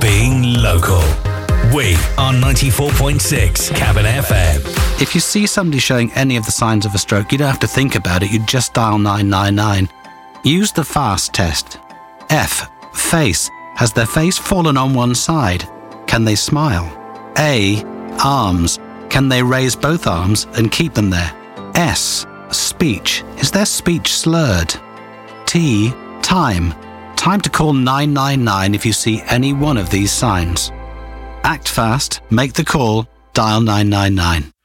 Being local. We are 94.6 Cabin FM. If you see somebody showing any of the signs of a stroke, you don't have to think about it. You just dial 999. Use the FAST test. F. Face. Has their face fallen on one side? Can they smile? A. Arms. Can they raise both arms and keep them there? S. Speech. Is their speech slurred? T. Time. Time to call 999 if you see any one of these signs. Act fast, make the call, dial 999.